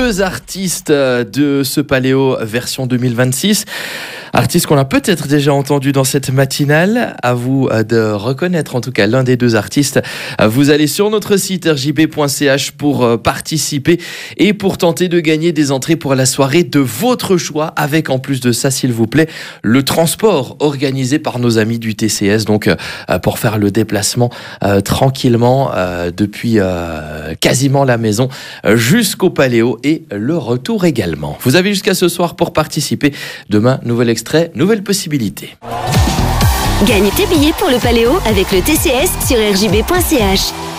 2 artistes de ce Paléo version 2026. Artistes qu'on a peut-être déjà entendu dans cette matinale. À vous de reconnaître en tout cas l'un des 2 artistes. Vous allez sur notre site rjb.ch pour participer et pour tenter de gagner des entrées pour la soirée de votre choix, avec en plus de ça, s'il vous plaît, le transport organisé par nos amis du TCS, donc pour faire le déplacement tranquillement depuis quasiment la maison jusqu'au Paléo et le retour également. Vous avez jusqu'à ce soir pour participer. Demain, nouvel extrait, nouvelle possibilité. Gagne tes billets pour le Paléo avec le TCS sur rjb.ch.